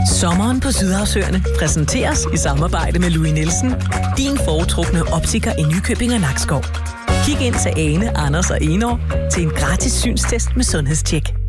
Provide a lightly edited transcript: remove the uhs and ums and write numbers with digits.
Sommeren på Sydhavsøerne præsenteres i samarbejde med Louis Nielsen, din foretrukne optiker i Nykøbing og Nakskov. Kig ind til Ane, Anders og Enår til en gratis synstest med sundhedstjek.